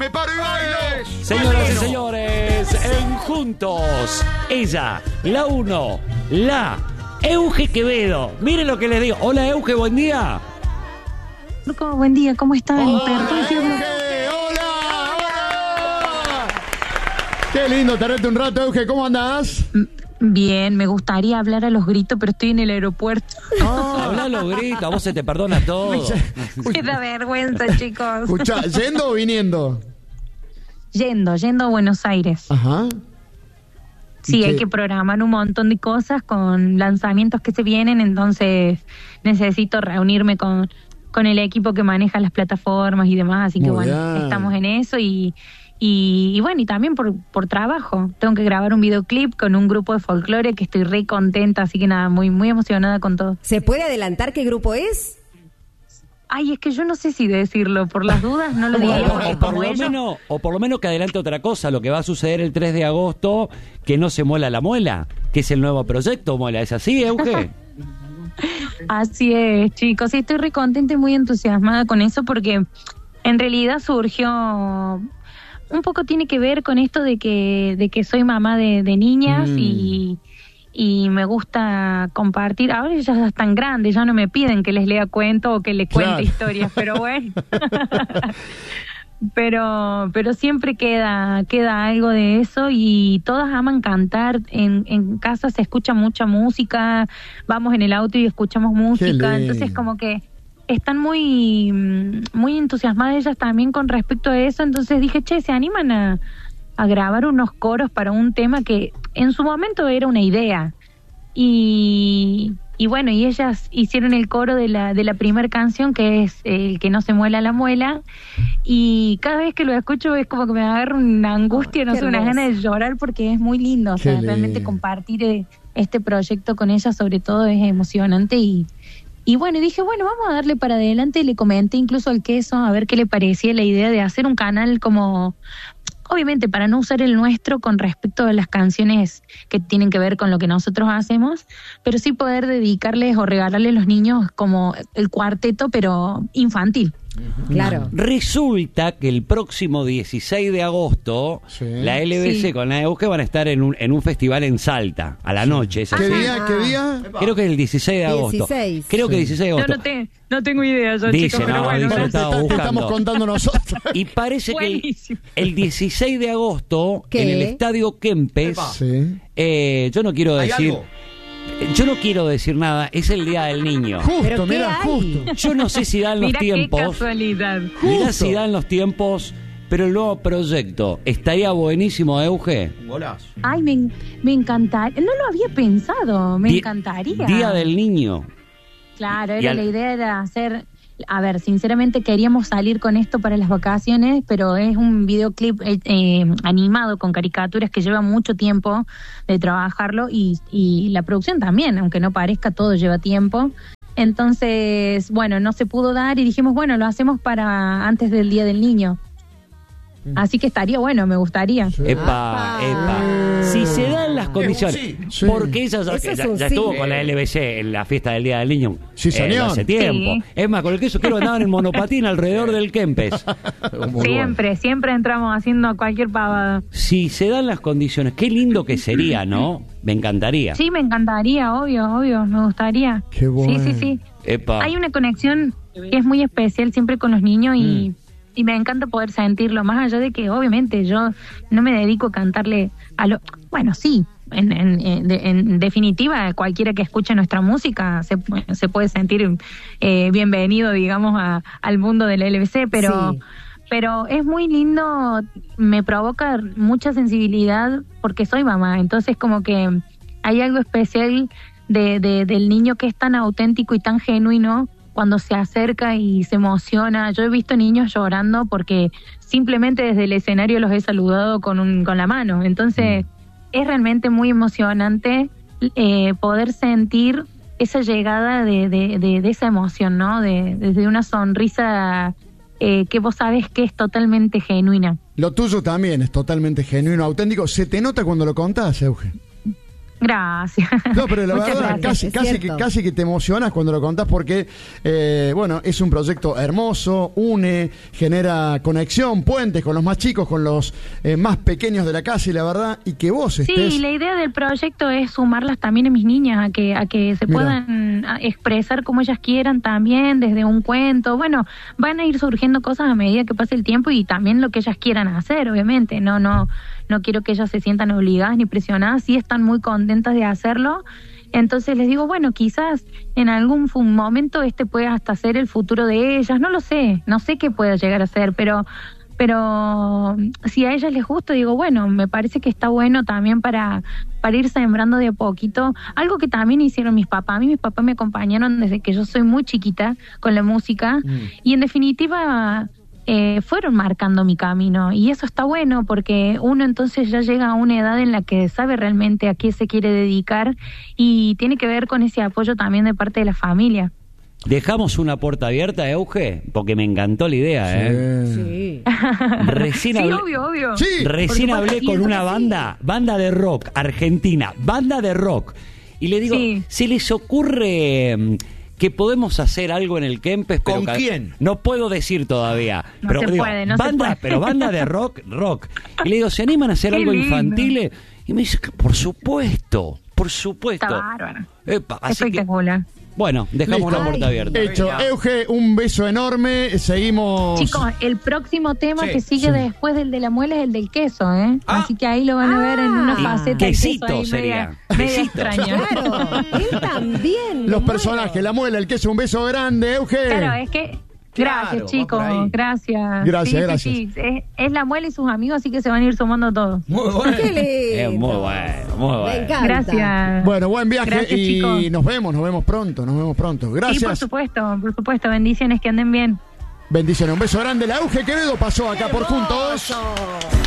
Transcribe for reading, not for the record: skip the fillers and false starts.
¡Me paro y bailo! Señoras y señores, en Juntos, ella, la 1, la Euge Quevedo. Miren lo que les digo. Hola, Euge, buen día. Buen día, ¿cómo están? ¡Hola! ¡Qué lindo tenerte un rato, Euge! ¿Cómo andás? Bien, me gustaría hablar a los gritos, pero estoy en el aeropuerto. Habla los gritos, a vos se te perdona todo. Me da vergüenza, chicos. Escuchá, ¿yendo o viniendo? Yendo a Buenos Aires. Ajá. Sí, hay que programar un montón de cosas con lanzamientos que se vienen, entonces necesito reunirme con el equipo que maneja las plataformas y demás, así que Muy bueno, bien. estamos en eso y bueno, y también por trabajo. Tengo que grabar un videoclip con un grupo de folclore que estoy re contenta, así que nada, muy, muy emocionada con todo. ¿Se puede adelantar qué grupo es? Ay, es que yo no sé si decirlo, por las dudas no lo diría, porque como ellos... O por lo menos que adelante otra cosa, lo que va a suceder el 3 de agosto, que no se muela la muela, que es el nuevo proyecto, Muela. ¿Es así, Euge? Así es, chicos, sí, estoy re contenta y muy entusiasmada con eso porque en realidad surgió... Un poco tiene que ver con esto de que soy mamá de niñas y me gusta compartir. Ahora ya están grandes, ya no me piden que les lea cuentos o que les cuente historias, pero bueno. pero siempre queda algo de eso y todas aman cantar. En casa se escucha mucha música, vamos en el auto y escuchamos música, entonces como que están muy entusiasmadas ellas también con respecto a eso, entonces dije, ¿se animan a grabar unos coros para un tema que en su momento era una idea? Y bueno, y ellas hicieron el coro de la primera canción, que es el que no se muela la muela, y cada vez que lo escucho es como que me agarra una angustia, no sé, unas ganas de llorar porque es muy lindo, o sea, realmente compartir este proyecto con ellas sobre todo es emocionante y bueno, dije, bueno, vamos a darle para adelante. Le comenté incluso al Queso a ver qué le parecía la idea de hacer un canal como, obviamente para no usar el nuestro con respecto a las canciones que tienen que ver con lo que nosotros hacemos, pero sí poder dedicarles o regalarles a los niños como el cuarteto, pero infantil. Claro. Resulta que el próximo 16 de agosto la LBC con la Euge van a estar en un festival en Salta a la noche. ¿Es así? ¿Qué día? Creo que es el 16 de agosto. 16. Creo que 16 de agosto. Yo no tengo idea, yo, Dice, chicos, pero bueno. dice, estaba Te buscando. estamos contando nosotros. Y parece que Buenísimo. el 16 de agosto ¿Qué? en el Estadio Kempes, yo no quiero decir... Yo no quiero decir nada, es el Día del Niño. Justo, mira, justo. Yo no sé si dan los Mira tiempos. qué casualidad. Mirá si dan los tiempos, pero el nuevo proyecto estaría buenísimo, Euge. Golazo. Ay, me encantaría. No lo había pensado, me encantaría. Día del Niño. Claro, la idea era hacer... A ver, sinceramente queríamos salir con esto para las vacaciones, pero es un videoclip animado con caricaturas que lleva mucho tiempo de trabajarlo y la producción también, aunque no parezca, todo lleva tiempo. Entonces, bueno, no se pudo dar y dijimos, bueno, lo hacemos para antes del Día del Niño. Así que estaría bueno, me gustaría. Epa. Si se dan las condiciones, porque ella ya estuvo con la LBC en la fiesta del Día del Niño. Sí, señor. Hace tiempo. Sí. Es más, con el Queso quiero andar en el monopatín alrededor del Kempes. Siempre entramos haciendo cualquier pavada. Si se dan las condiciones, qué lindo que sería, ¿no? Me encantaría. Sí, me encantaría, obvio, me gustaría. Qué bueno. Sí. Epa. Hay una conexión que es muy especial siempre con los niños y me encanta poder sentirlo, más allá de que obviamente yo no me dedico a cantarle a lo... Bueno, sí, en definitiva, cualquiera que escuche nuestra música se puede sentir bienvenido, digamos, al mundo del LBC, pero es muy lindo, me provoca mucha sensibilidad porque soy mamá, entonces como que hay algo especial del niño que es tan auténtico y tan genuino cuando se acerca y se emociona. Yo he visto niños llorando porque simplemente desde el escenario los he saludado con la mano. Entonces es realmente muy emocionante poder sentir esa llegada de esa emoción, ¿no? Desde una sonrisa que vos sabés que es totalmente genuina. Lo tuyo también es totalmente genuino, auténtico. ¿Se te nota cuando lo contás, Euge? Gracias. No, pero la Muchas verdad, gracias, casi que te emocionas cuando lo contás porque, bueno, es un proyecto hermoso, une, genera conexión, puentes con los más chicos, con los más pequeños de la casa y la verdad, y que vos estés... Sí, la idea del proyecto es sumarlas también a mis niñas, a que se puedan expresar como ellas quieran también, desde un cuento. Bueno, van a ir surgiendo cosas a medida que pase el tiempo y también lo que ellas quieran hacer, obviamente. No quiero que ellas se sientan obligadas ni presionadas, sí están muy contentas de hacerlo. Entonces les digo, bueno, quizás en algún momento puede hasta ser el futuro de ellas, no sé qué pueda llegar a ser, pero si a ellas les gusta, digo, bueno, me parece que está bueno también para ir sembrando de a poquito, algo que también hicieron mis papás. A mí mis papás me acompañaron desde que yo soy muy chiquita con la música y en definitiva fueron marcando mi camino y eso está bueno porque uno entonces ya llega a una edad en la que sabe realmente a qué se quiere dedicar y tiene que ver con ese apoyo también de parte de la familia. Dejamos una puerta abierta, Euge, porque me encantó la idea, Sí. Recién Sí, hablé, obvio. Sí. recién Por hablé supuesto, con una sí. banda de rock argentina, banda de rock, y le digo, Sí. ¿se les ocurre que podemos hacer algo en el Kempes? ¿Con quién? No puedo decir todavía. No pero se digo, puede, no se banda, puede. pero banda de rock. Y le digo, ¿se animan a hacer Qué algo lindo. infantil? Y me dice, por supuesto. Está bárbaro. Epa, así que, Espectacular. bueno, dejamos Listo. la puerta abierta. Hecho. Euge, un beso enorme. Seguimos. Chicos, el próximo tema Sí, que sigue después del de la muela es el del queso, ¿eh? Ah. Así que ahí lo van a ver en una Y faceta quesito de queso ahí sería. media Quesito. extraña. Claro, él también. Los me personajes, muero. la muela, el queso, un beso grande, Euge. Claro, es que... Claro, Gracias, va chicos, por ahí. gracias. Gracias. Sí. Es la muela y sus amigos, así que se van a ir sumando todos. Muy bueno. Qué lindo. Es muy bueno, muy Me bueno. encanta. Gracias. Bueno, buen viaje Gracias, y chicos. nos vemos pronto. Sí, Gracias. por supuesto. Bendiciones, que anden bien. Bendiciones. Un beso grande. La Euge Quevedo pasó acá por Juntos. Hermoso.